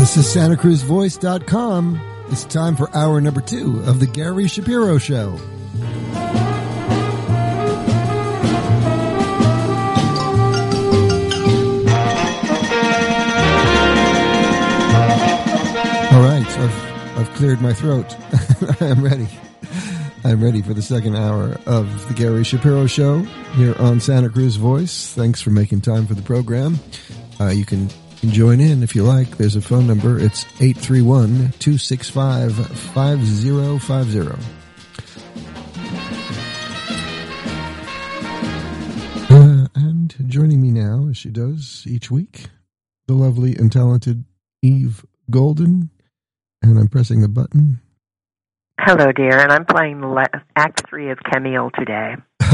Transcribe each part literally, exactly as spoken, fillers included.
This is Santa Cruz Voice dot com. It's time for hour number two of The Gary Shapiro Show. All right, I've, I've cleared my throat. I'm ready. I'm ready for the second hour of The Gary Shapiro Show here on Santa Cruz Voice. Thanks for making time for the program. Uh, you can join in if you like. There's a phone number. It's eight three one, two six five, five zero five zero. Uh, and joining me now, as she does each week, the lovely and talented Eve Golden. And I'm pressing the button. Hello, dear, and I'm playing le- Act Three of Camille today.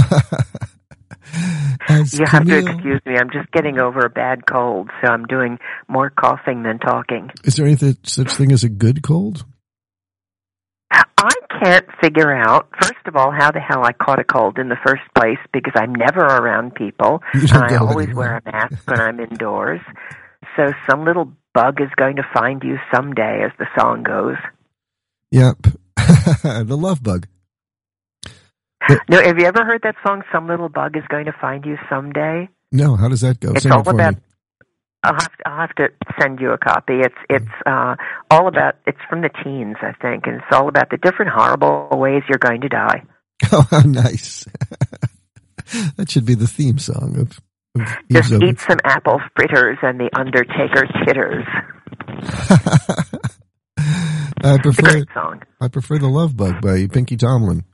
As you Camille, have to excuse me. I'm just getting over a bad cold, so I'm doing more coughing than talking. Is there anything such thing as a good cold? I can't figure out, first of all, how the hell I caught a cold in the first place, because I'm never around people, and I always anywhere. wear a mask when I'm indoors. So some little bug is going to find you someday, as the song goes. Yep. The love bug. No, have you ever heard that song, Some Little Bug is Going to Find You Someday? No, how does that go? It's Sing all it for about, me. I'll have, to, I'll have to send you a copy. It's it's uh, all about, it's from the teens, I think, and it's all about the different horrible ways you're going to die. Oh, how nice. That should be the theme song of, of Just Eve's eat some apple fritters and the Undertaker titters. I It's a prefer great song. I prefer The Love Bug by Pinky Tomlin.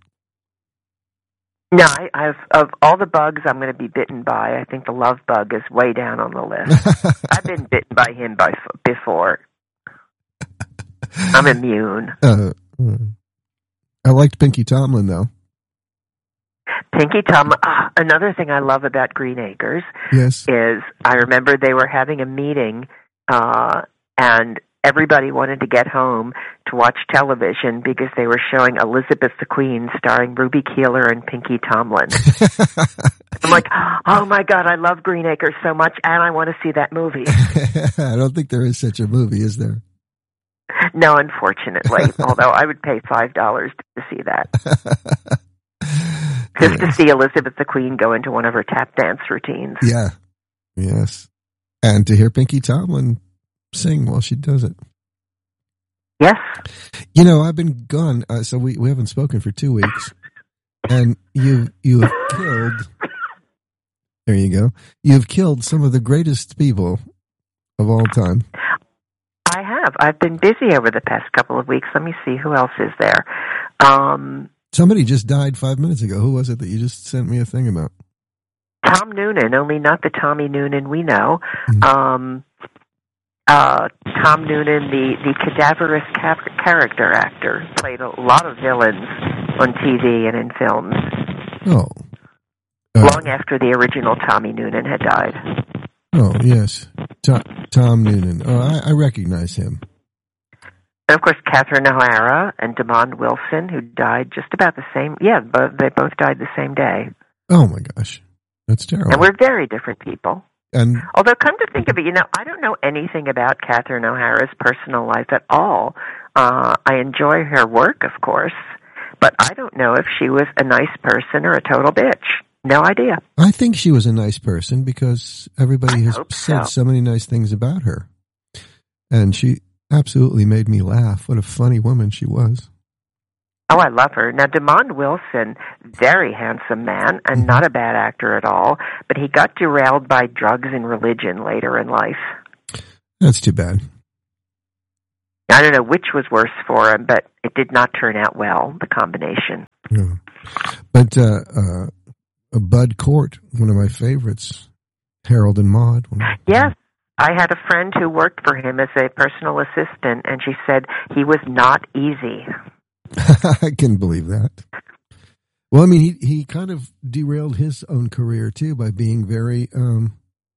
No, I, I've of all the bugs I'm going to be bitten by, I think the love bug is way down on the list. I've been bitten by him by before. I'm immune. Uh, I liked Pinky Tomlin, though. Pinky Tomlin. Ah, another thing I love about Green Acres Yes. is I remember they were having a meeting, uh, and everybody wanted to get home to watch television because they were showing Elizabeth the Queen starring Ruby Keeler and Pinky Tomlin. I'm like, oh my God, I love Green Acres so much, and I want to see that movie. I don't think there is such a movie, is there? No, unfortunately, although I would pay five dollars to see that. Just Yes. to see Elizabeth the Queen go into one of her tap dance routines. Yeah. Yes. And to hear Pinky Tomlin sing while she does it. Yes. You know, I've been gone, uh, so we, we haven't spoken for two weeks. And you you have killed, there you go, you've killed some of the greatest people of all time. I have. I've been busy over the past couple of weeks. Let me see who else is there. Um, Somebody just died five minutes ago. Who was it that you just sent me a thing about? Tom Noonan, only not the Tommy Noonan we know. Mm-hmm. Um, uh, Tom Noonan, the, the cadaverous cap- character actor, played a lot of villains on T V and in films. Oh. Uh, long after the original Tommy Noonan had died. Oh, yes. Tom, Tom Noonan. Oh, I, I recognize him. And, of course, Catherine O'Hara and Damon Wilson, who died just about the same... Yeah, but they both died the same day. Oh, my gosh. That's terrible. And we're very different people. And Although, come to think of it, you know, I don't know anything about Catherine O'Hara's personal life at all. Uh, I enjoy her work, of course, but I don't know if she was a nice person or a total bitch. No idea. I think she was a nice person because everybody I has hope said so. so many nice things about her. And she absolutely made me laugh. What a funny woman she was. Oh, I love her. Now, Damon Wilson, very handsome man and not a bad actor at all, but he got derailed by drugs and religion later in life. That's too bad. I don't know which was worse for him, but it did not turn out well, the combination. Yeah. But uh, uh, Bud Cort, one of my favorites, Harold and Maude. One of Yes. I had a friend who worked for him as a personal assistant, and she said he was not easy. I can believe that. Well, I mean, he, he kind of derailed his own career, too, by being very, um,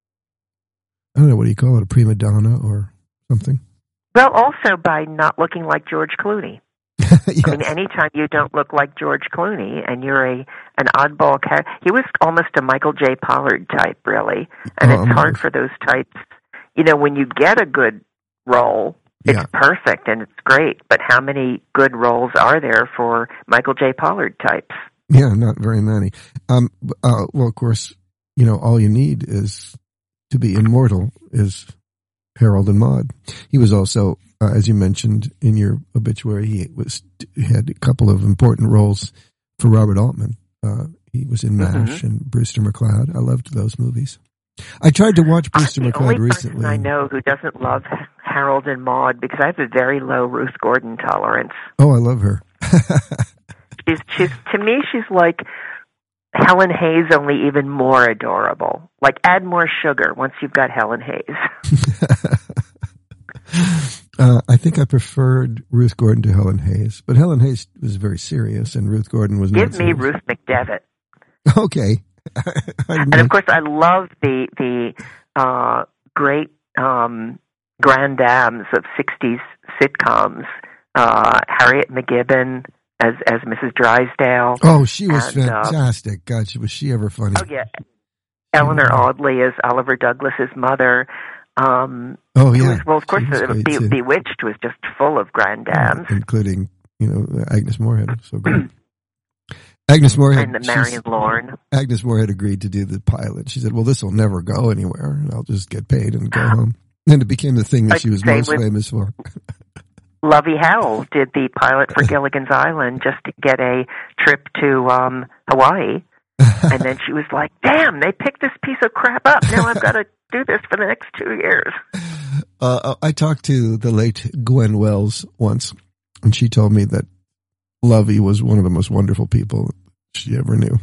I don't know, what do you call it, a prima donna or something? Well, also by not looking like George Clooney. Yes. I mean, anytime you don't look like George Clooney and you're a an oddball character, he was almost a Michael J. Pollard type, really. And Oh, it's hard almost. for those types. You know, when you get a good role, It's Yeah. perfect and it's great, but how many good roles are there for Michael J. Pollard types? Yeah, not very many. Um, uh, well, of course, you know, all you need is to be immortal is Harold and Maude. He was also, uh, as you mentioned in your obituary, he was he had a couple of important roles for Robert Altman. Uh, he was in MASH mm-hmm. and Brewster McCloud. I loved those movies. I tried to watch Brewster I'm the McCloud only recently. Person I know who doesn't love Harold and Maude because I have a very low Ruth Gordon tolerance. Oh, I love her. she's she's to me she's like Helen Hayes, only even more adorable. Like, add more sugar once you've got Helen Hayes. uh, I think I preferred Ruth Gordon to Helen Hayes, but Helen Hayes was very serious, and Ruth Gordon was Give not me serious. Ruth McDevitt. Okay. And of course, I love the the uh, great um, grand dames of sixties sitcoms. Uh, Harriet McGibbon as as Missus Drysdale. Oh, she was and, fantastic. Uh, God, was she ever funny? Oh yeah, Eleanor yeah. Audley as Oliver Douglas's mother. Um, oh yeah. Was, well, of course, the, Be- Bewitched was just full of grand dames, yeah, including you know Agnes Moorehead. So great. Agnes Moorehead and Marion Lorne. Agnes Moorehead agreed to do the pilot. She said, "Well, this will never go anywhere. I'll just get paid and go home." And it became the thing that she was most famous for. Lovey Howell did the pilot for Gilligan's Island just to get a trip to um, Hawaii, and then she was like, "Damn, they picked this piece of crap up. Now I've got to do this for the next two years." Uh, I talked to the late Gwen Wells once, and she told me that Lovey was one of the most wonderful people she ever knew.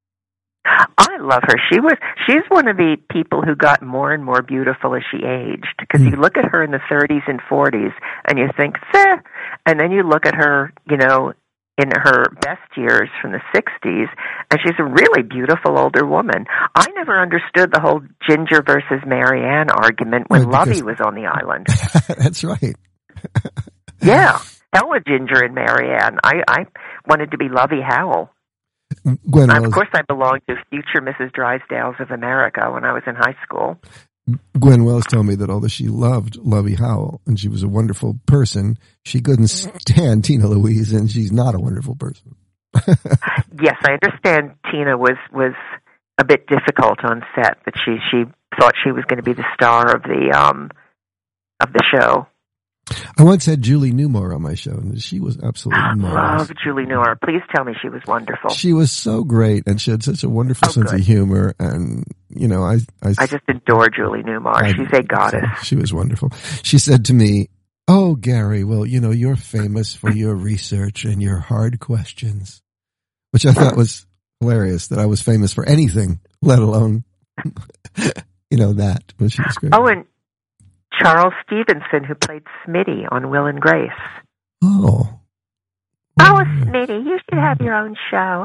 I love her. She was. She's one of the people who got more and more beautiful as she aged. Because mm. you look at her in the thirties and forties, and you think, "Seh," and then you look at her, you know, in her best years from the sixties, and she's a really beautiful older woman. I never understood the whole Ginger versus Marianne argument when well, Lovey was on the island. That's right. Yeah. Hell with Ginger and Marianne. I, I wanted to be Lovey Howell. Gwen Wells, of course, I belonged to future Missus Drysdales of America when I was in high school. Gwen Wells told me that although she loved Lovey Howell and she was a wonderful person, she couldn't stand Tina Louise, and she's not a wonderful person. Yes, I understand Tina was, was a bit difficult on set, but she, she thought she was going to be the star of the um of the show. I once had Julie Newmar on my show, and she was absolutely marvelous. Love Julie Newmar. Please tell me she was wonderful. She was so great, and she had such a wonderful oh, sense good. of humor. And you know, I, I, I just adore Julie Newmar. I, She's a goddess. She was wonderful. She said to me, "Oh, Gary, well, you know, you're famous for your research and your hard questions," which I thought was hilarious. That I was famous for anything, let alone, you know, that. But she was great. Oh, and Charles Stevenson, who played Smitty on Will and Grace. Oh. Oh, Smitty, you should have your own show.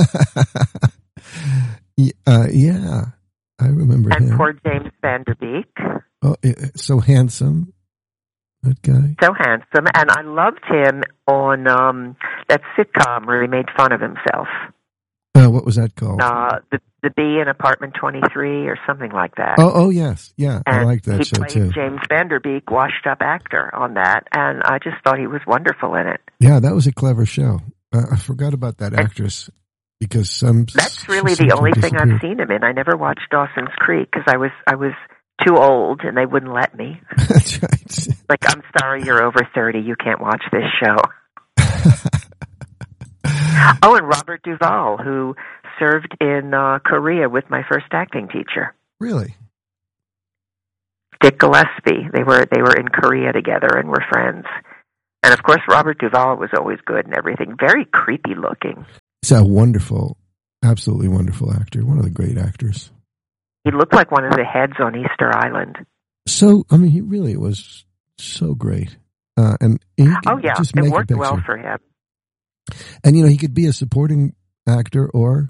uh, yeah, I remember and him. And poor James Van Der Beek. Oh, so handsome, that guy. So handsome, and I loved him on um, that sitcom where he made fun of himself. Uh, what was that called? Uh, the the Bee in Apartment twenty-three or something like that. Oh, oh yes, yeah, and I like that he show played too. James Van Der Beek, washed-up actor on that, and I just thought he was wonderful in it. Yeah, that was a clever show. Uh, I forgot about that actress because some. That's really the only thing I've seen him in. I never watched Dawson's Creek because I was I was too old and they wouldn't let me. That's right. Like, I'm sorry, you're over thirty. You can't watch this show. Oh, and Robert Duvall, who served in uh, Korea with my first acting teacher. Really? Dick Gillespie. They were they were in Korea together and were friends. And of course, Robert Duvall was always good and everything. Very creepy looking. He's a wonderful, absolutely wonderful actor. One of the great actors. He looked like one of the heads on Easter Island. So, I mean, he really was so great. Uh, and he could oh yeah, just it make worked a well picture. for him. And you know, he could be a supporting actor, or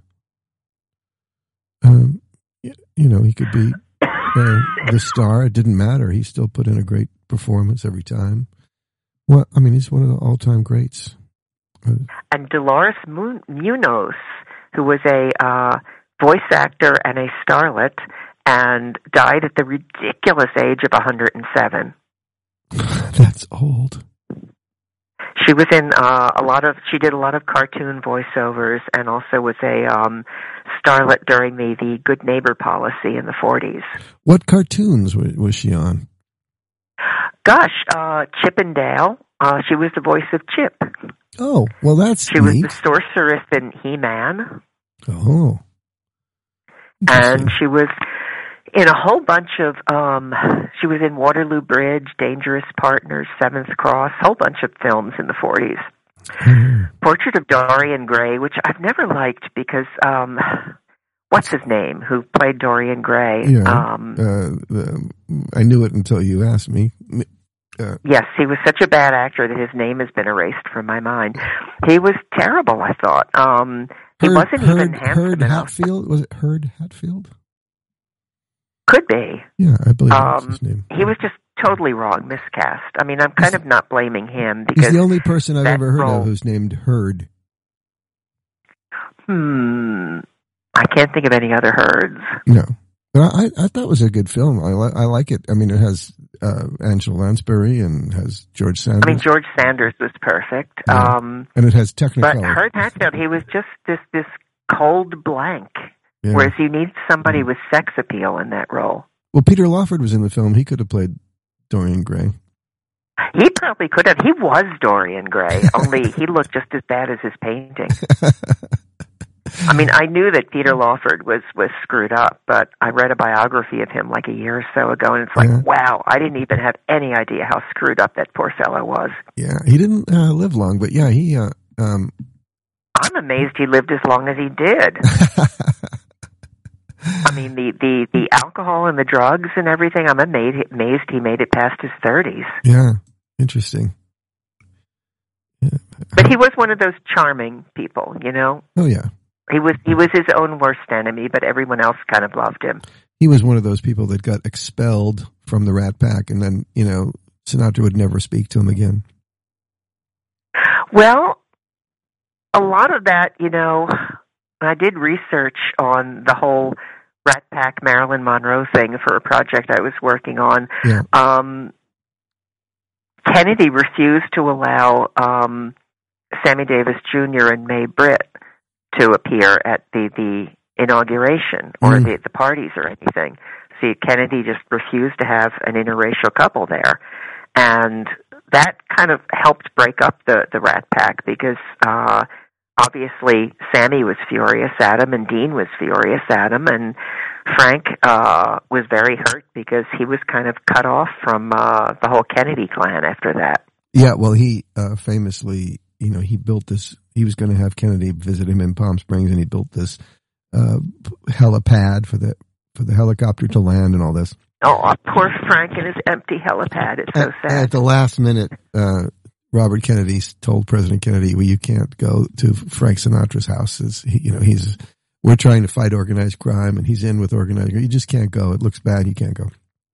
um, you know, he could be uh, the star. It didn't matter. He still put in a great performance every time. Well, I mean, he's one of the all-time greats. Uh, and Dolores Munoz, who was a uh, voice actor and a starlet, and died at the ridiculous age of one hundred seven. That's old. She was in uh, a lot of. She did a lot of cartoon voiceovers, and also was a um, starlet during the the Good Neighbor policy in the forties. What cartoons was, was she on? Gosh, uh, Chip and Dale. Uh, she was the voice of Chip. Oh, well, that's She neat. was the sorceress in He-Man. Oh. And she was in a whole bunch of, um, she was in Waterloo Bridge, Dangerous Partners, Seventh Cross, whole bunch of films in the forties. Mm. Portrait of Dorian Gray, which I've never liked because, um, what's his name, who played Dorian Gray? Yeah, Um, uh, the, I knew it until you asked me. Uh, yes, he was such a bad actor that his name has been erased from my mind. He was terrible, I thought. Um, he Heard, wasn't Heard, even handsome Heard enough. Hatfield? Was it Heard Hatfield? Could be. Yeah, I believe that's Um, his name. he was just totally wrong, miscast. I mean, I'm kind He's- of not blaming him because He's the only person I've that ever heard role- of who's named Heard. hmm, I can't think of any other herds. No. But I, I thought it was a good film. I, li- I like it. I mean, it has uh, Angela Lansbury and has George Sanders. I mean, George Sanders was perfect. Yeah. Um, and it has but Technicolor. Herb Hatfield, he was just this this cold blank. Yeah. Whereas you need somebody with sex appeal in that role. Well, Peter Lawford was in the film. He could have played Dorian Gray. He probably could have. He was Dorian Gray, only he looked just as bad as his painting. I mean, I knew that Peter Lawford was, was screwed up, but I read a biography of him like a year or so ago, and it's like, Yeah. wow, I didn't even have any idea how screwed up that poor fellow was. Yeah, he didn't uh, live long, but yeah, he. Uh, um, I'm amazed he lived as long as he did. I mean, the, the, the alcohol and the drugs and everything, I'm amazed, amazed he made it past his thirties. yeah, interesting. Yeah. But he was one of those charming people, you know? Oh yeah, He was he was his own worst enemy, but everyone else kind of loved him. he was one of those people that got expelled from the Rat Pack, and then you know Sinatra would never speak to him again. Well, a lot of that, you know, I did research on the whole Rat Pack Marilyn Monroe thing for a project I was working on. Yeah. Um, Kennedy refused to allow um, Sammy Davis Junior and Mae Britt to appear at the, the inauguration or Mm. the, the parties or anything. See, Kennedy just refused to have an interracial couple there. And that kind of helped break up the, the Rat Pack because uh, obviously Sammy was furious at him and Dean was furious at him, and Frank uh, was very hurt because he was kind of cut off from uh, the whole Kennedy clan after that. Yeah, well, he uh, famously, you know, he built this. He was going to have Kennedy visit him in Palm Springs, and he built this uh, helipad for the for the helicopter to land and all this. Oh, poor Frank and his empty helipad. It's so At, sad. at the last minute, uh, Robert Kennedy told President Kennedy, "Well, you can't go to Frank Sinatra's house. It's, he, you know, he's we're trying to fight organized crime, and he's in with organized. You just can't go. It looks bad. You can't go."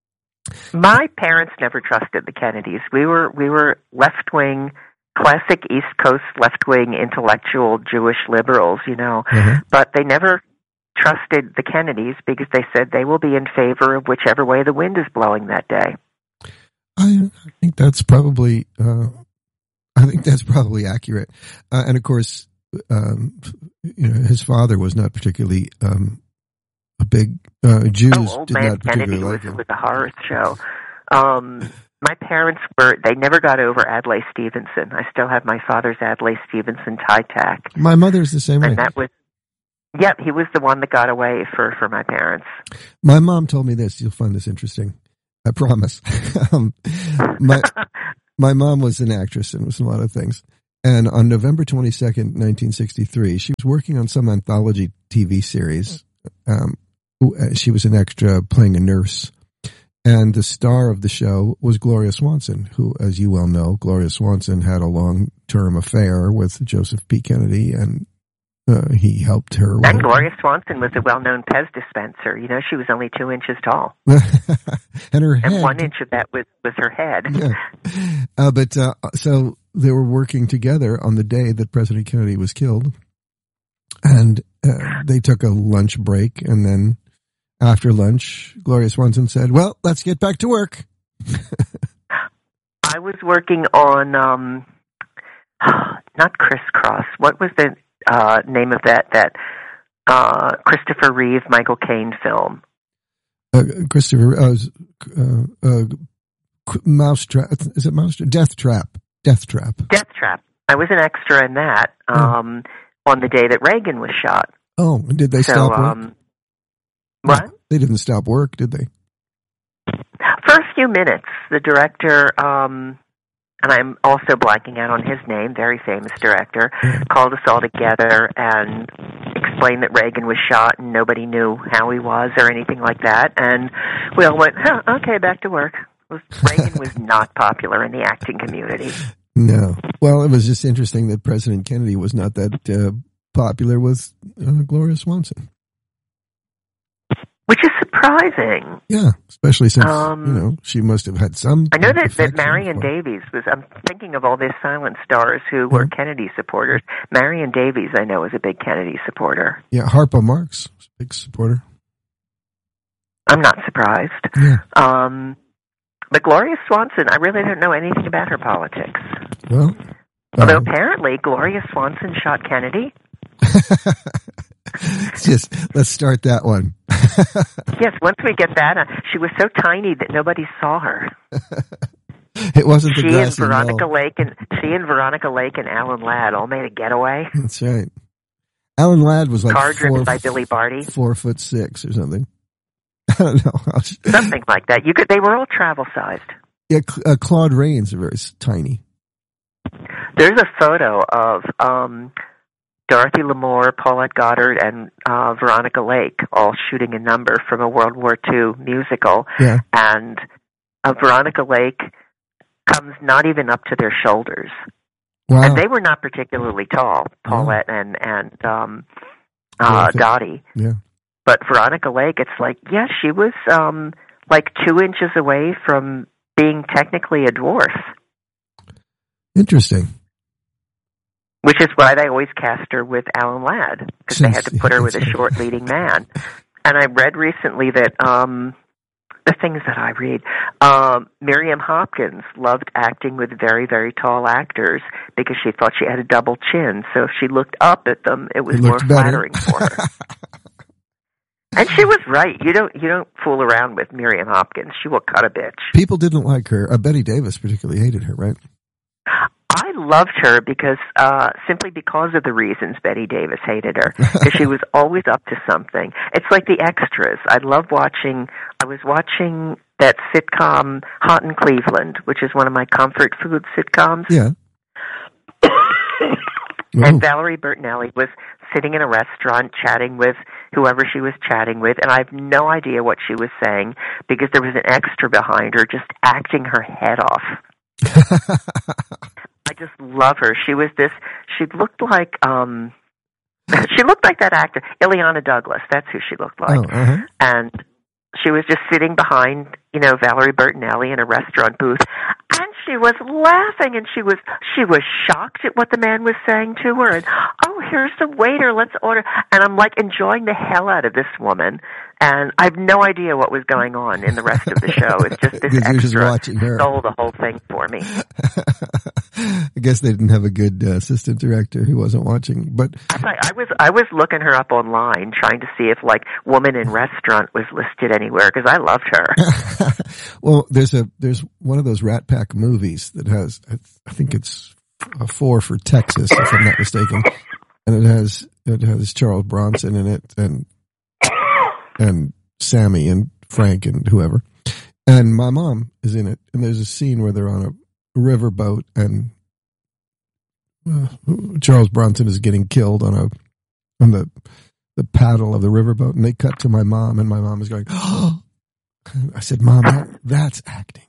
My parents never trusted the Kennedys. We were we were left wing, classic East Coast left wing intellectual Jewish liberals, you know, Uh-huh. but they never trusted the Kennedys because they said they will be in favor of whichever way the wind is blowing that day. I, I think that's probably. Uh, I think that's probably accurate. Uh, and of course, um, you know, his father was not particularly um, a big uh, Jews Oh, Old did Man not particularly Kennedy was, like him. was a horror show. Um, my parents were, they never got over Adlai Stevenson. I still have my father's Adlai Stevenson tie tack. My mother's the same way. And that was, yep, he was the one that got away for, for my parents. My mom told me this. You'll find this interesting. I promise. um, my my mom was an actress and was a lot of things. And on November twenty-second, nineteen sixty-three, she was working on some anthology T V series. Um, she was an extra playing a nurse. And the star of the show was Gloria Swanson, who, as you well know, Gloria Swanson had a long-term affair with Joseph P. Kennedy, and uh, he helped her. And with Gloria Swanson was a well-known Pez dispenser. You know, she was only two inches tall. and her And head. one inch of that was, was her head. Yeah. Uh, but uh, so they were working together on the day that President Kennedy was killed, and uh, they took a lunch break, and then after lunch, Gloria Swanson said, "Well, let's get back to work." I was working on, um, not Crisscross. What was the uh, name of that that uh, Christopher Reeve, Michael Caine film? Uh, Christopher, uh, uh, uh, Mousetrap. Is it Mousetrap? Death Trap. Death Trap. Death Trap. I was an extra in that um, oh. on the day that Reagan was shot. Oh, did they so, stop work? Um, what? No, they didn't stop work, did they? For a few minutes, the director, um, and I'm also blanking out on his name, very famous director, yeah. called us all together and explained that Reagan was shot and nobody knew how he was or anything like that. And we all went, huh, okay, back to work. Reagan was not popular in the acting community. No. Well, it was just interesting that President Kennedy was not that uh, popular with uh, Gloria Swanson. Which is surprising. Yeah, especially since, um, you know, she must have had some... I know that, that Marion Davies was... I'm thinking of all these silent stars who were mm-hmm. Kennedy supporters. Marion Davies, I know, is a big Kennedy supporter. Yeah, Harpo Marx was a big supporter. I'm not surprised. Yeah. Um, but Gloria Swanson, I really don't know anything about her politics. Well... Although uh, apparently Gloria Swanson shot Kennedy. Just let's start that one. Yes, once we get that, uh, she was so tiny that nobody saw her. It wasn't the she and Veronica Knoll. Lake and she and Veronica Lake and Alan Ladd all made a getaway. That's right. Alan Ladd was like car four, driven by Billy Barty, four foot six or something. I don't know. Something like that. You could. They were all travel sized. Yeah, uh, Claude Rains are very tiny. There's a photo of um, Dorothy Lamour, Paulette Goddard, and uh, Veronica Lake all shooting a number from a World War Two musical. Yeah. And uh, Veronica Lake comes not even up to their shoulders. Wow. And they were not particularly tall, Paulette yeah. and, and um, uh, Dottie. Yeah. But Veronica Lake, it's like, yeah, she was um, like two inches away from being technically a dwarf. Interesting. Which is why they always cast her with Alan Ladd, because they had to put her with a short leading man. And I read recently that um, the things that I read, um, Miriam Hopkins loved acting with very, very tall actors because she thought she had a double chin. So if she looked up at them, it was it more better. flattering for her. And she was right. You don't you don't fool around with Miriam Hopkins. She will cut a bitch. People didn't like her. Uh, Betty Davis particularly hated her, right? I loved her because uh, simply because of the reasons Betty Davis hated her, because she was always up to something. It's like the extras. I love watching. I was watching that sitcom Hot in Cleveland, which is one of my comfort food sitcoms. Yeah. And Valerie Bertinelli was sitting in a restaurant chatting with whoever she was chatting with, and I have no idea what she was saying because there was an extra behind her just acting her head off. I just love her. She was this, she looked like, um, she looked like that actor, Ileana Douglas. That's who she looked like. Oh, uh-huh. And she was just sitting behind, you know, Valerie Bertinelli in a restaurant booth. And she was laughing, and she was she was shocked at what the man was saying to her. And, oh, here's the waiter, let's order. And I'm like enjoying the hell out of this woman. And I have no idea what was going on in the rest of the show. It's just this extra just watching her. stole the whole thing for me. I guess they didn't have a good uh, assistant director who wasn't watching. But I, I was I was looking her up online, trying to see if like "woman in restaurant" was listed anywhere because I loved her. Well, there's a there's one of those Rat Pack movies that has I think it's a four for Texas if I'm not mistaken, and it has it has Charles Bronson in it and. and Sammy and Frank and whoever. And my mom is in it. And there's a scene where they're on a riverboat and uh, Charles Bronson is getting killed on a on the the paddle of the riverboat. And they cut to my mom, and my mom is going, oh! I said, Mom, that, that's acting.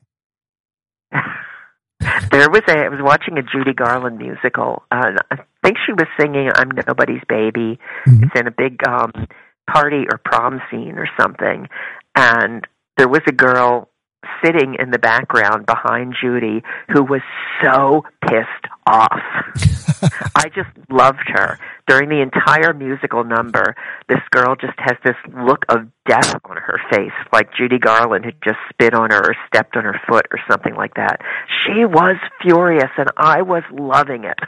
There was a, I was watching a Judy Garland musical. Uh, I think she was singing I'm Nobody's Baby. Mm-hmm. It's in a big... Um, party or prom scene or something, and there was a girl sitting in the background behind Judy, who was so pissed off. I just loved her. During the entire musical number, this girl just has this look of death on her face, like Judy Garland had just spit on her or stepped on her foot or something like that. She was furious, and I was loving it.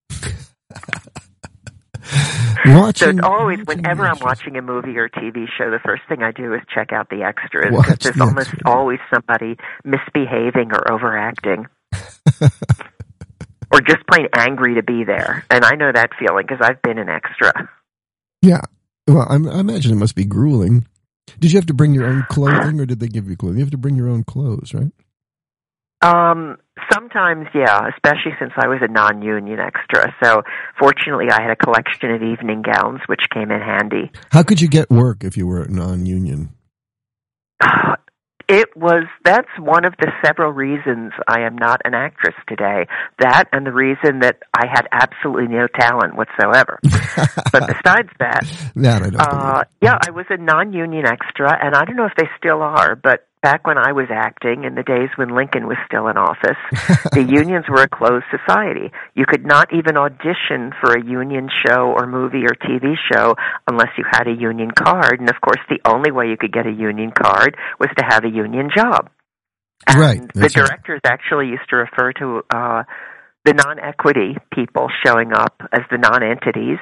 Watching, so it's always, watching whenever I'm extras. watching a movie or T V show, the first thing I do is check out the extras. Watch Because there's the almost extras. always somebody misbehaving or overacting. Or just plain angry to be there. And I know that feeling because I've been an extra. Yeah. Well, I'm, I imagine it must be grueling. Did you have to bring your own clothing, or did they give you clothing? You have to bring your own clothes, right? Um, sometimes, yeah, especially since I was a non-union extra. So fortunately, I had a collection of evening gowns, which came in handy. How could you get work if you were non-union? It was, that's one of the several reasons I am not an actress today. That and the reason that I had absolutely no talent whatsoever. But besides that, that I don't uh, yeah, I was a non-union extra, and I don't know if they still are, but back when I was acting, in the days when Lincoln was still in office, the unions were a closed society. You could not even audition for a union show or movie or T V show unless you had a union card. And, of course, the only way you could get a union card was to have a union job. And right. the directors right. actually used to refer to uh, the non-equity people showing up as the non-entities.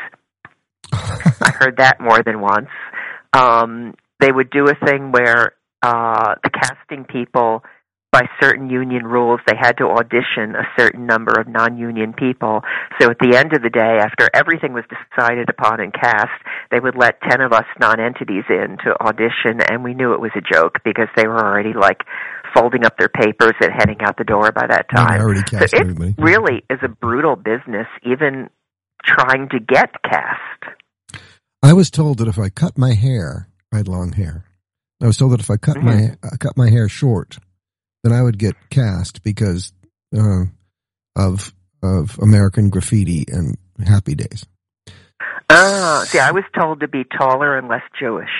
I heard that more than once. Um, they would do a thing where Uh, the casting people, by certain union rules, they had to audition a certain number of non-union people. So at the end of the day, after everything was decided upon and cast, they would let ten of us non-entities in to audition, and we knew it was a joke because they were already, like, folding up their papers and heading out the door by that time. Yeah, already cast so it everybody. really is a brutal business, even trying to get cast. I was told that if I cut my hair, I had long hair. I was told that if I cut mm-hmm. my uh, cut my hair short, then I would get cast because uh, of of American Graffiti and Happy Days. Ah, see, I was told to be taller and less Jewish.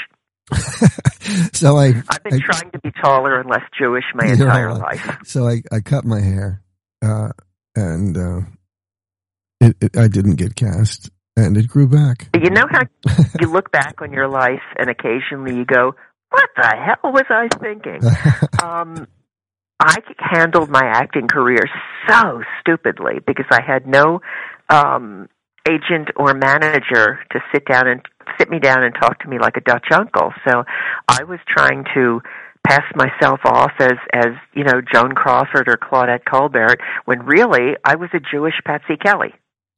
so I I've been I, trying to be taller and less Jewish my entire know, life. So I, I cut my hair, uh, and uh, it, it, I didn't get cast, and it grew back. You know how you look back on your life, and occasionally you go, what the hell was I thinking? um, I handled my acting career so stupidly because I had no um, agent or manager to sit down and sit me down and talk to me like a Dutch uncle. So I was trying to pass myself off as, as you know, Joan Crawford or Claudette Colbert, when really I was a Jewish Patsy Kelly.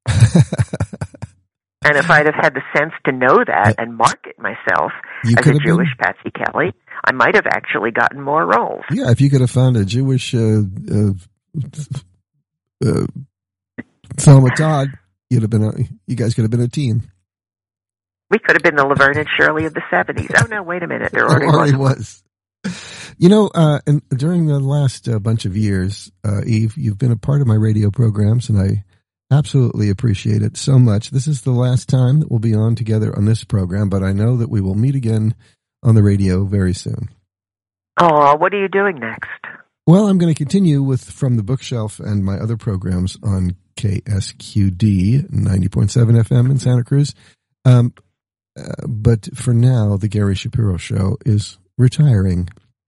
And if I'd have had the sense to know that and market myself you as a Jewish been, Patsy Kelly, I might have actually gotten more roles. Yeah, if you could have found a Jewish uh, uh, uh, Thelma Todd, you'd have been a, you guys could have been a team. We could have been the Laverne and Shirley of the seventies. Oh, no, wait a minute. There already, already was. was. You know, uh, and during the last uh, bunch of years, uh, Eve, you've been a part of my radio programs, and I absolutely appreciate it so much. This is the last time that we'll be on together on this program, but I know that we will meet again on the radio very soon. Oh, what are you doing next? Well, I'm going to continue with From the Bookshelf and my other programs on K S Q D ninety point seven F M in Santa Cruz. Um, uh, but for now, the Gary Shapiro Show is retiring.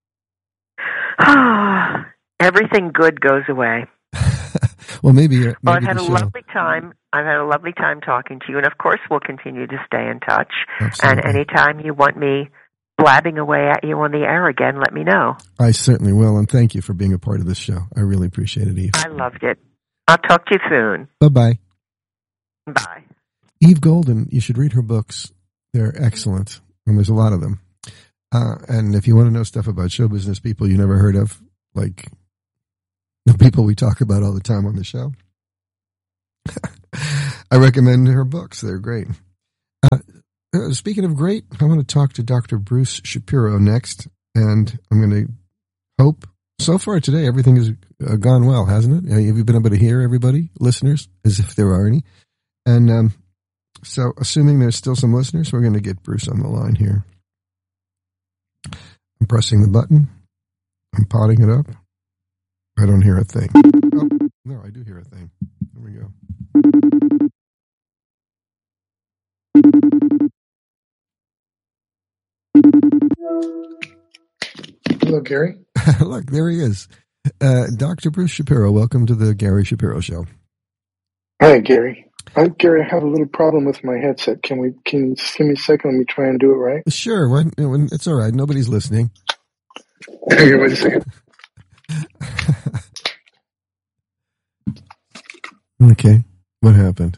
Everything good goes away. Well, maybe. Uh, maybe well, I've had a show. lovely time. I've had a lovely time talking to you, and of course, we'll continue to stay in touch. Absolutely. And anytime you want me blabbing away at you on the air again, let me know. I certainly will, and thank you for being a part of this show. I really appreciate it, Eve. I loved it. I'll talk to you soon. Bye-bye. Bye. Eve Golden, you should read her books. They're excellent, and there's a lot of them. Uh, and if you want to know stuff about show business people you never heard of, like the people we talk about all the time on the show, I recommend her books. They're great. Uh, uh, speaking of great, I want to talk to Doctor Bruce Shapiro next, and I'm going to hope, so far today, everything has uh, gone well, hasn't it? Have you been able to hear everybody, listeners, as if there are any? And um, so, assuming there's still some listeners, we're going to get Bruce on the line here. I'm pressing the button. I'm potting it up. I don't hear a thing. Oh, no, I do hear a thing. There we go. Hello, Gary. Look, there he is. Uh, Doctor Bruce Shapiro, welcome to the Gary Shapiro Show. Hi, Gary. Uh, Gary, I have a little problem with my headset. Can we? Can you just give me a second? Let me try and do it right. Sure. When, when, it's all right. Nobody's listening. Okay, wait a second. Okay. What happened?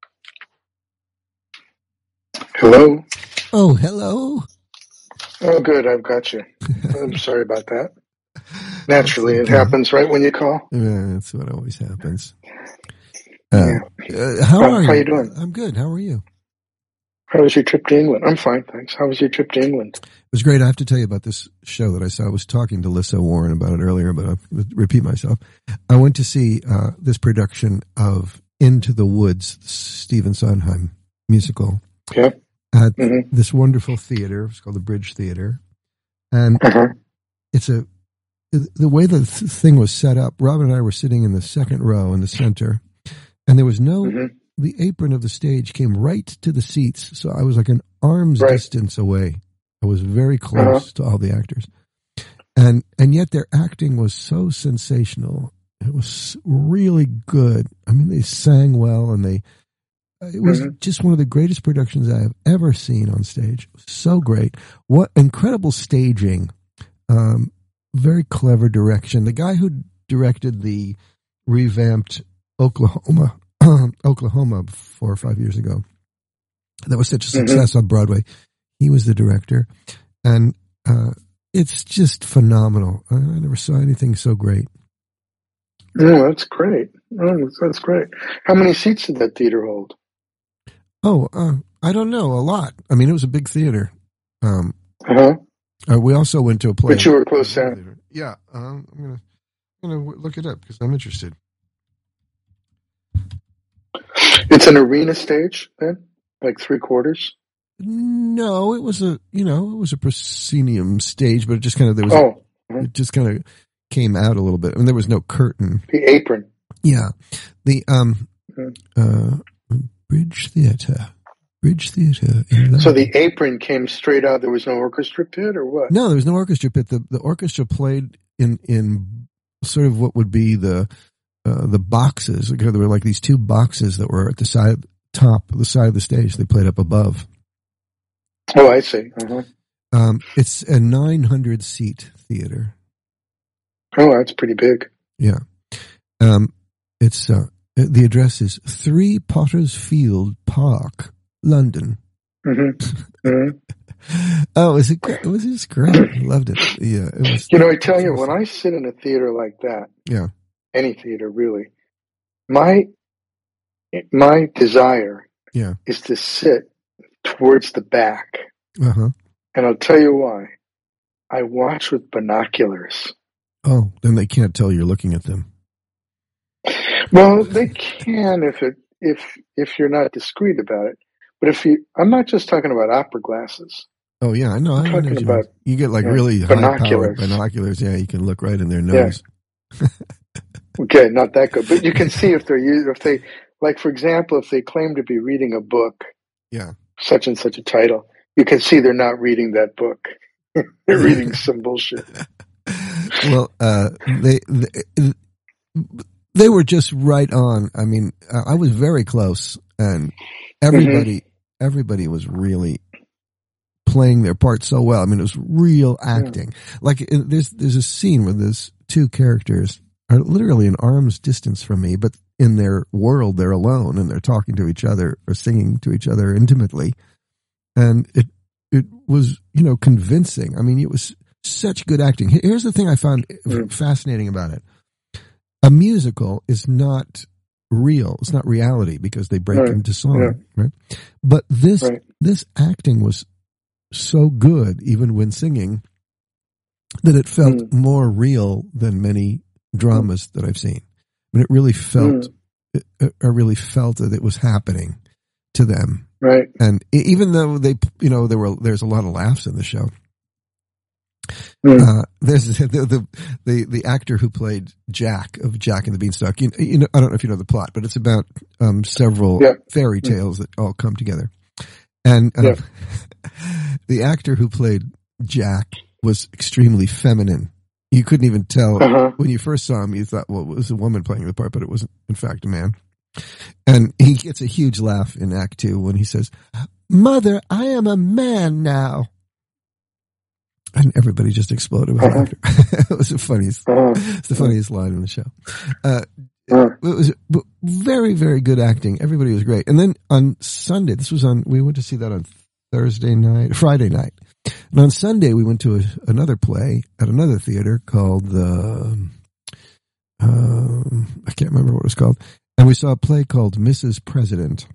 Hello? Oh, hello. Oh, good. I've got you. I'm sorry about that. Naturally, it okay. happens right when you call. Yeah, that's what always happens. Uh, yeah. uh, how uh, are you? How you doing? I'm good. How are you? How was your trip to England? I'm fine, thanks. How was your trip to England? It was great. I have to tell you about this show that I saw. I was talking to Lissa Warren about it earlier, but I'll repeat myself. I went to see uh, this production of Into the Woods, Stephen Sondheim musical. Yeah. At mm-hmm. this wonderful theater. It's called the Bridge Theater. And uh-huh. it's a, the way the th- thing was set up, Robin and I were sitting in the second row in the center, and there was no, mm-hmm. the apron of the stage came right to the seats. So I was like an arm's right. distance away. I was very close uh-huh. to all the actors. And, and yet their acting was so sensational. It was really good. I mean, they sang well, and they, it was mm-hmm. just one of the greatest productions I have ever seen on stage. It was so great. What incredible staging. Um, very clever direction. The guy who directed the revamped Oklahoma, Oklahoma four or five years ago, that was such a success mm-hmm. on Broadway, he was the director. And uh, it's just phenomenal. I, I never saw anything so great. Oh, that's great. Oh, that's great. How many seats did that theater hold? Oh, uh, I don't know. A lot. I mean, it was a big theater. Um, uh-huh. Uh, we also went to a play. But you were close to. Yeah, um, I'm gonna, I'm gonna look it up because I'm interested. It's an arena stage, then, like three quarters. No, it was a, you know, it was a proscenium stage, but it just kind of there was. Oh, a, mm-hmm. It just kind of came out a little bit. I mean, there was no curtain. The apron. Yeah, the um, mm-hmm. uh, Bridge Theater. Bridge Theater. So the apron came straight out. There was no orchestra pit, or what? No, there was no orchestra pit. The the orchestra played in in sort of what would be the uh, the boxes. There were like these two boxes that were at the side top, the side of the stage. They played up above. Oh, I see. Uh-huh. Um, it's a nine hundred seat theater. Oh, that's pretty big. Yeah. Um, it's uh, the address is Three Potters Field Park, London. Mm-hmm. Mm-hmm. Oh, was it? It was just great. I loved it. Yeah, it was. You know, I tell you, when I sit in a theater like that, yeah, any theater really, my my desire, yeah, is to sit towards the back. Uh huh. And I'll tell you why. I watch with binoculars. Oh, then they can't tell you're looking at them. Well, they can if it if if you're not discreet about it. But if you, I'm not just talking about opera glasses. Oh yeah, I know. I'm I talking know about you, you get like yeah, really binoculars. high-powered binoculars. Yeah, you can look right in their nose. Yeah. Okay, not that good, but you can see if they're if they like, for example, if they claim to be reading a book, yeah, such and such a title, you can see they're not reading that book. They're reading some bullshit. Well, uh, they, they they were just right on. I mean, I was very close, and everybody mm-hmm. everybody was really playing their part so well. I mean, it was real acting. Yeah. Like there's there's a scene where there's two characters are literally an arm's distance from me, but in their world they're alone and they're talking to each other or singing to each other intimately, and it it was, you know, convincing. I mean, it was such good acting. Here's the thing I found mm. fascinating about it: a musical is not real; it's not reality because they break right. into song, yeah. right? But this right. this acting was so good, even when singing, that it felt mm. more real than many dramas mm. that I've seen. I mean, it really felt, mm. it, I really felt that it was happening to them. Right. And even though they, you know, there were, there's a lot of laughs in the show. Mm. Uh, there's the, the the the actor who played Jack of Jack and the Beanstalk. You, you know, I don't know if you know the plot, but it's about um, several yeah. fairy tales that all come together. And um, yeah. the actor who played Jack was extremely feminine. You couldn't even tell uh-huh. when you first saw him. You thought, well, it was a woman playing the part, but it wasn't, in fact, a man. And he gets a huge laugh in Act Two when he says, "Mother, I am a man now." And everybody just exploded with uh-huh. laughter. It was the funniest, uh-huh. it's the funniest line in the show. Uh, uh-huh. It was very, very good acting. Everybody was great. And then on Sunday, this was on, we went to see that on Thursday night, Friday night. And on Sunday, we went to a, another play at another theater called the, um, I can't remember what it was called. And we saw a play called Missus President.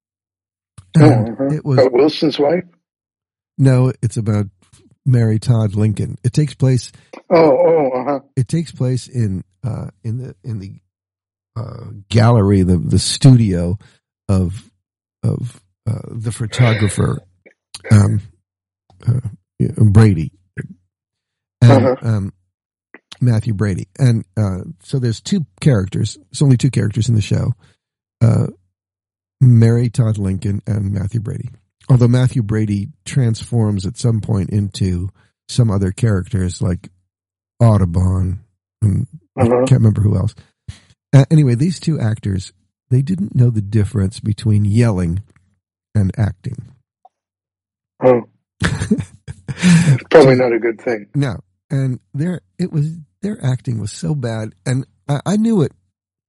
And uh-huh. it was uh, Wilson's wife? No, it's about Mary Todd Lincoln. It takes place. Oh, oh, uh-huh. It takes place in uh, in the in the uh, gallery, the the studio of of uh, the photographer um, uh, Brady and uh-huh. um, Matthew Brady, and uh, so there's two characters. There's only two characters in the show: uh, Mary Todd Lincoln and Matthew Brady. Although Matthew Brady transforms at some point into some other characters like Audubon, and uh-huh. I can't remember who else. Uh, anyway, these two actors, they didn't know the difference between yelling and acting. Oh. It's probably not a good thing. No. And their, it was, their acting was so bad. And I, I knew it.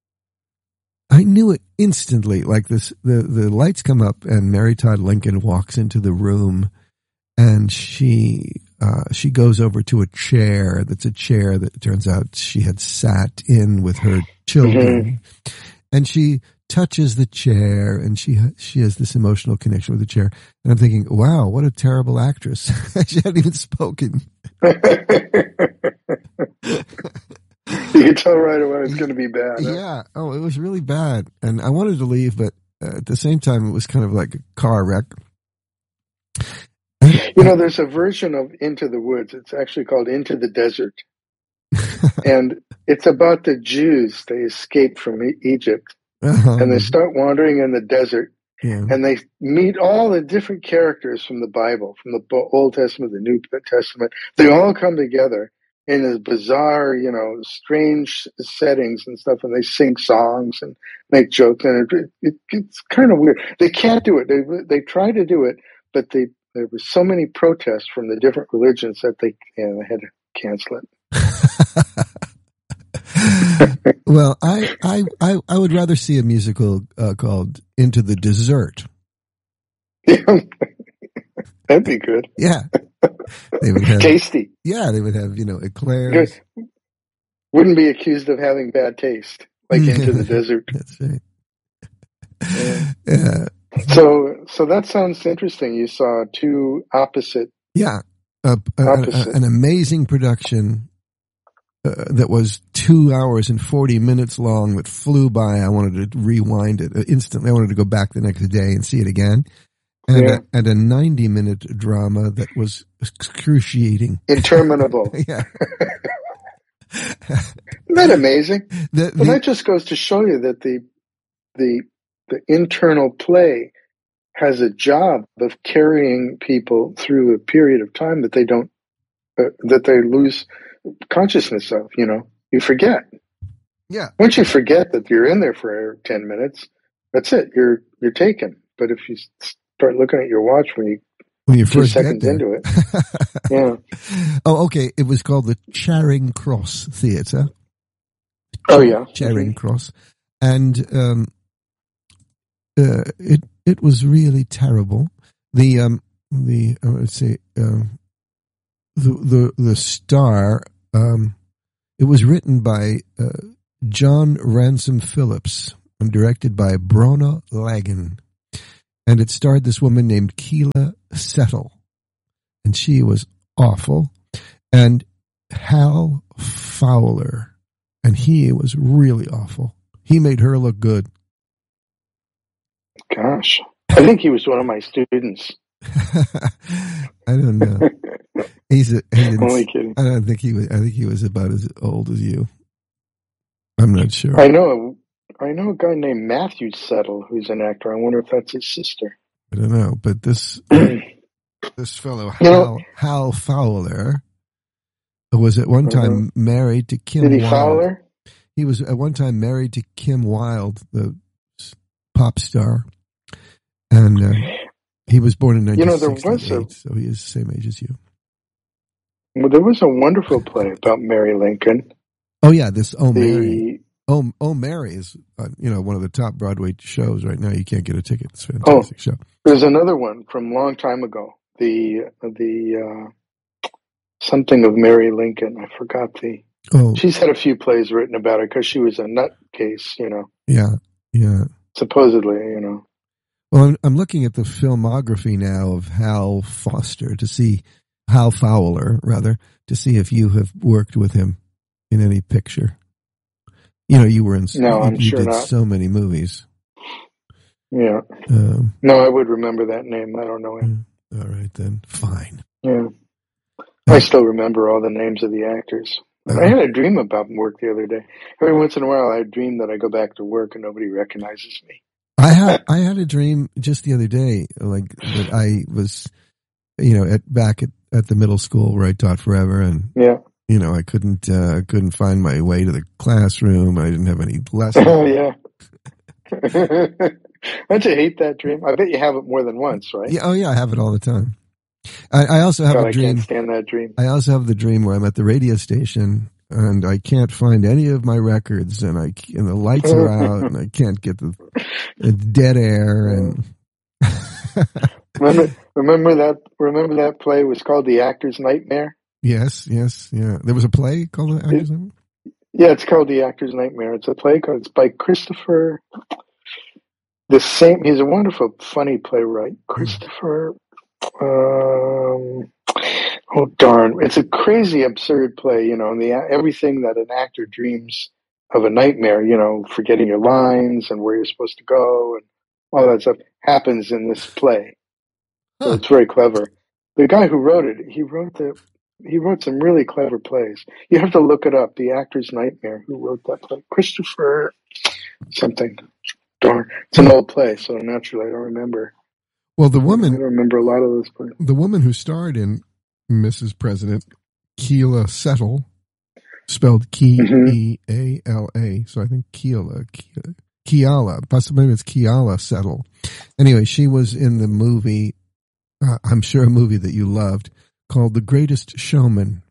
I knew it instantly. Like this, the, the lights come up and Mary Todd Lincoln walks into the room and she, uh, she goes over to a chair that's a chair that it turns out she had sat in with her children. Mm-hmm. And she touches the chair and she, she has this emotional connection with the chair. And I'm thinking, wow, what a terrible actress. She hadn't even spoken. You could tell right away it's going to be bad. Huh? Yeah. Oh, it was really bad. And I wanted to leave, but uh, at the same time, it was kind of like a car wreck. You know, there's a version of Into the Woods. It's actually called Into the Desert. And it's about the Jews. They escape from e- Egypt. Uh-huh. And they start wandering in the desert. Yeah. And they meet all the different characters from the Bible, from the Old Testament, the New Testament. They all come together in this bizarre, you know, strange settings and stuff, and they sing songs and make jokes, and it, it, it's kind of weird. They can't do it. They they try to do it, but they there were so many protests from the different religions that they, you know, they had to cancel it. Well, I, I I I would rather see a musical uh, called Into the Dessert. Yeah. That'd be good. Yeah. They would have, tasty. Yeah, they would have, you know, eclairs. Good. Wouldn't be accused of having bad taste, like Into the Desert. That's right. Yeah. Yeah. So, so that sounds interesting. You saw two opposite. Yeah, a, a, opposite. A, an amazing production uh, that was two hours and forty minutes long that flew by. I wanted to rewind it instantly. I wanted to go back the next day and see it again. And, yeah. a, and a ninety-minute drama that was excruciating. Interminable. Yeah. Isn't that amazing? The, the, well, that just goes to show you that the the the internal play has a job of carrying people through a period of time that they don't, uh, that they lose consciousness of, you know. You forget. Yeah. Once you forget that you're in there for ten minutes, that's it. You're you're taken. But if you start looking at your watch when you when you two first seconds get into it, yeah. Oh, okay. It was called the Charing Cross Theatre. Oh yeah, Charing mm-hmm. Cross, and um, uh, it it was really terrible. The um the uh, let's say um, the the the star um, it was written by uh, John Ransom Phillips and directed by Brona Lagan. And it starred this woman named Keela Settle. And she was awful. And Hal Fowler. And he was really awful. He made her look good. Gosh. I think he was one of my students. I don't know. He's a, he Only kidding. I don't think he was. I think he was about as old as you. I'm not sure. I know. I know a guy named Matthew Settle who's an actor. I wonder if that's his sister. I don't know, but this this fellow Hal, You know- Hal Fowler was at one time Mhm. married to Kim Did he Wilde. Fowler? He was at one time married to Kim Wilde, the s- pop star, and uh, he was born in You know, nineteen there was sixty-eight, a- so he is the same age as you. Well, there was a wonderful play about Mary Lincoln. Oh yeah, this Oh Mary. The Oh, oh Mary is uh, you know one of the top Broadway shows right now. You can't get a ticket. It's a fantastic show. There's another one from a long time ago. The the uh, something of Mary Lincoln. I forgot the. Oh She's had a few plays written about her because she was a nutcase, you know. yeah, yeah. Supposedly, you know. Well, I'm, I'm looking at the filmography now of Hal Foster to see Hal Fowler rather to see if you have worked with him in any picture. You know, you were in. No, you, I'm you sure did not. so many movies. Yeah. Um, No, I would remember that name. I don't know him. all right then, fine. Yeah. I still remember all the names of the actors. I had a dream about work the other day. Every once in a while, I dream that I go back to work and nobody recognizes me. I had I had a dream just the other day, like that I was, you know, at back at, at the middle school where I taught forever, and Yeah. you know, I couldn't uh, couldn't find my way to the classroom. I didn't have any lessons. Oh, yeah. Don't you hate that dream? I bet you have it more than once, right? Yeah, oh yeah, I have it all the time. I, I also have God, a I dream. can't stand that dream. I also have the dream where I'm at the radio station and I can't find any of my records, and I and the lights are out, and I can't get the it's dead air. And remember, remember that? Remember that play was called The Actor's Nightmare. yes, yes, yeah. There was a play called The Actor's Nightmare? Yeah, it's called The Actor's Nightmare. It's a play called. It's by Christopher. The same. He's a wonderful, funny playwright, Christopher. Um, oh darn! It's a crazy, absurd play. You know, and the everything that an actor dreams of a nightmare. You know, forgetting your lines and where you're supposed to go and all that stuff happens in this play. So Huh. it's very clever. The guy who wrote it, he wrote the. He wrote some really clever plays. You have to look it up. The Actor's Nightmare. Who wrote that play? Christopher something. Darn. It's an old play, so naturally I don't remember. Well, the I woman, don't remember a lot of those plays. the woman who starred in Missus President, Keala Settle, spelled K E A L A. So I think Keala, Keala, Keala, possibly maybe it's Keala Settle. Anyway, she was in the movie. Uh, I'm sure a movie that you loved, called The Greatest Showman.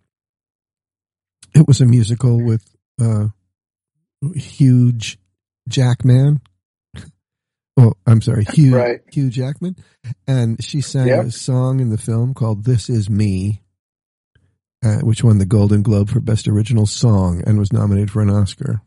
It was a musical with uh, Hugh Jackman. Oh, I'm sorry, Hugh, Right. Hugh Jackman. And she sang Yep. a song in the film called This Is Me, uh, which won the Golden Globe for Best Original Song and was nominated for an Oscar.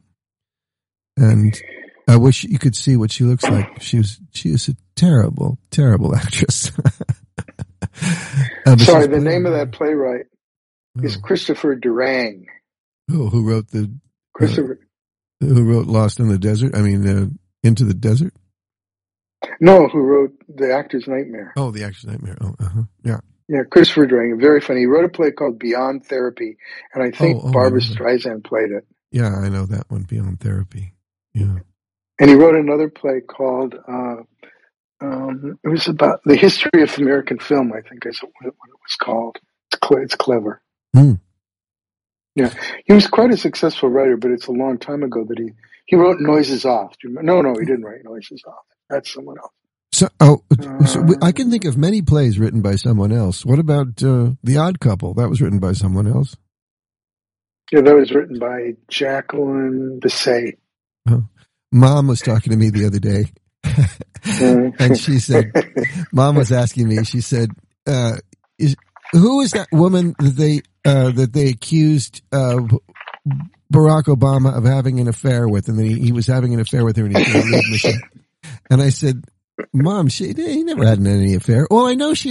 And I wish you could see what she looks like. She was she is a terrible, terrible actress. Uh, but Sorry, she's the name of playing- that playwright is Christopher Durang. Oh, who wrote the Christopher. who wrote Lost in the Desert? I mean, uh, Into the Desert. No, who wrote The Actor's Nightmare? Oh, The Actor's Nightmare. Oh, uh-huh. Yeah. Yeah, Christopher Durang. Very funny. He wrote a play called Beyond Therapy, and I think Oh, oh, Barbara I know that. Streisand played it. Yeah, I know that one, Beyond Therapy. Yeah. And he wrote another play called, uh, um, it was about the history of American film, I think is what it was called. It's, cle- it's clever. Hmm. Yeah. He was quite a successful writer, but it's a long time ago that he, he wrote Noises Off. Do you remember? No, no, he didn't write Noises Off. That's someone else. So, oh, so we, I can think of many plays written by someone else. What about uh, The Odd Couple? That was written by someone else. Yeah, that was written by Jacqueline Bisset. Oh. Mom was talking to me the other day, and she said, Mom was asking me, she said, uh, is, who is that woman that they, uh, that they accused, uh, Barack Obama of having an affair with, and then he, he was having an affair with her and he's going to leave Michelle. And I said, Mom, she, he never had any affair. Well, I know she